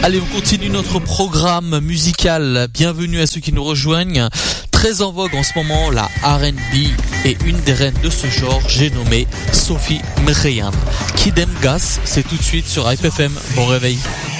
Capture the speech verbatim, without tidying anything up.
Allez, on continue notre programme musical. Bienvenue à ceux qui nous rejoignent. Très en vogue en ce moment, la R and B, et une des reines de ce genre, j'ai nommé Sophie Mkhitaryan. Kidem Gas, c'est tout de suite sur Hype F M. Bon réveil.